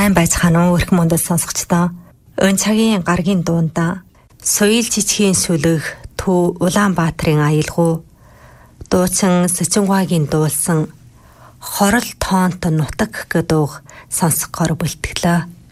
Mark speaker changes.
Speaker 1: Сайн байцгаана уу өрх мөндөл сонсогчдоо. Өнцагийн гаргийн дуунда соёл жижигхийн сүлэг Төв Улаанбаатарын аялгау дуучин Сэцэнгагийн дуулсан хорол тоонт нутаг гэдэг сонсгохоор бэлтгэлээ.